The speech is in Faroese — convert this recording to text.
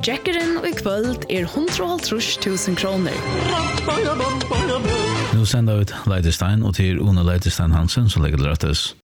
Jackeren og i kvöld 150.000 kroner. Nu sender vi ut Leitestein, og til Una Leitestein Hansen, som legger det rettes.